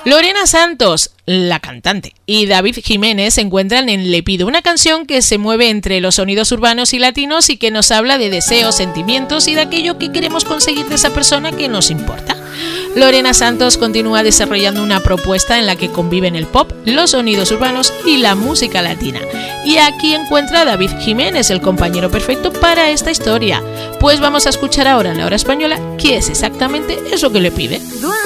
Lorena Santos, la cantante, y David Jiménez se encuentran en Le Pido, una canción que se mueve entre los sonidos urbanos y latinos y que nos habla de deseos, sentimientos y de aquello que queremos conseguir de esa persona que nos importa. Lorena Santos continúa desarrollando una propuesta en la que conviven el pop, los sonidos urbanos y la música latina. Y aquí encuentra a David Jiménez, el compañero perfecto para esta historia. Pues vamos a escuchar ahora en La Hora Española qué es exactamente eso que le pide.